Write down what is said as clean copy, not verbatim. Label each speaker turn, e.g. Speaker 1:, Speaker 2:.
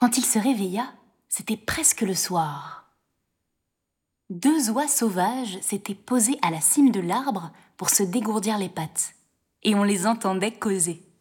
Speaker 1: Quand il se réveilla, c'était presque le soir. 2 oies sauvages s'étaient posées à la cime de l'arbre pour se dégourdir les pattes, et on les entendait causer.